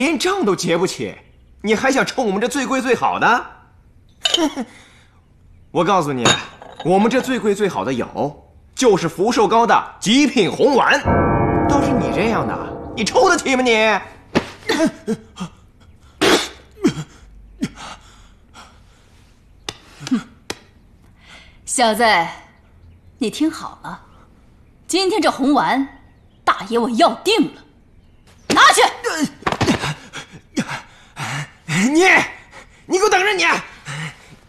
连账都结不起，你还想冲我们这最贵最好的？我告诉你，我们这最贵最好的有，就是福寿糕的极品红丸。倒是你这样的，你抽得起吗你？ 小子，你听好了，今天这红丸，大爷我要定了，拿去！ 你给我等着你！